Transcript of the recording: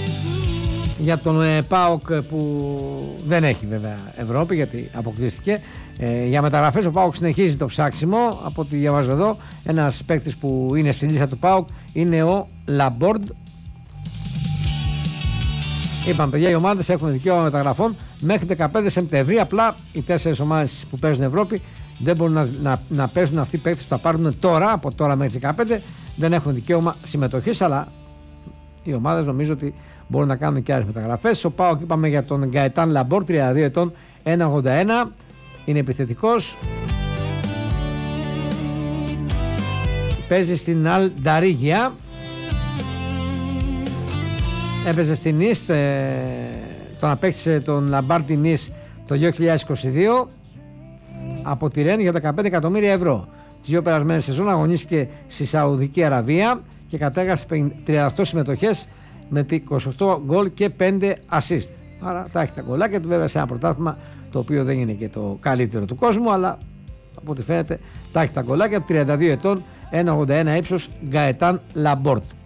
Για τον ΠΑΟΚ που δεν έχει βέβαια Ευρώπη γιατί αποκλείστηκε, για μεταγραφές ο ΠΑΟΚ συνεχίζει το ψάξιμο. Από ό,τι διαβάζω εδώ, ένας παίκτης που είναι στη λίστα του ΠΑΟΚ είναι ο Λαμπόρντ. Είπαμε παιδιά, οι ομάδες έχουν δικαίωμα μεταγραφών μέχρι 15 Σεπτεμβρίου. Απλά οι 4 ομάδες που παίζουν Ευρώπη δεν μπορούν να παίζουν αυτοί οι παίκτες που θα πάρουν τώρα, από τώρα μέχρι 15, δεν έχουν δικαίωμα συμμετοχής, αλλά οι ομάδες νομίζω ότι μπορούν να κάνουν και άλλες μεταγραφές. Ο ΠΑΟΚ είπαμε για τον Γκαετάν Λαμπόρ, 32 ετών, 1,81, είναι επιθετικός, παίζει στην Αλ Νταρίγια, έπαιζε στην Νις, τον απέκτησε τον Λαμπάρντι Νις το 2022 από τη Ρεν για 15 εκατομμύρια ευρώ. Τις δύο περασμένες σεζόν αγωνίστηκε στη Σαουδική Αραβία και κατέγραψε 38 συμμετοχές με 28 γκολ και 5 assist. Άρα θα έχει τα γκολάκια του, βέβαια σε ένα πρωτάθλημα το οποίο δεν είναι και το καλύτερο του κόσμου, αλλά από ό,τι φαίνεται θα έχει τα γκολάκια. 32 ετών, 1,81 ύψος, Γκαετάν Λαμπόρτ.